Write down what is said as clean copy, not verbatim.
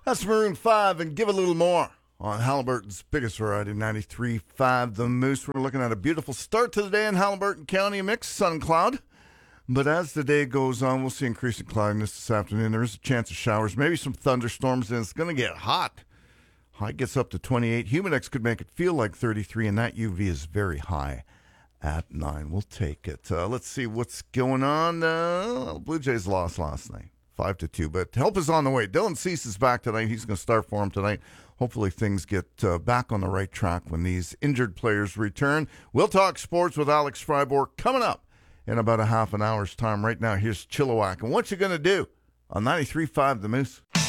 That's Maroon 5 and Give a Little More on Halliburton's biggest variety, 93.5 The Moose. We're looking at a beautiful start to the day in Halliburton County, a mix sun and cloud. But as the day goes on, we'll see increasing cloudiness this afternoon. There is a chance of showers, maybe some thunderstorms, and it's going to get hot. High gets up to 28. Humidex could make it feel like 33, and that UV is very high at 9. We'll take it. Let's see what's going on. Blue Jays lost last night, 5-2, but help is on the way. Dylan Cease is back tonight. He's going to start for him tonight. Hopefully things get back on the right track when these injured players return. We'll talk sports with Alex Fribourg coming up in about a half an hour's time. Right now, here's Chilliwack. And what you going to do on 93.5 The Moose?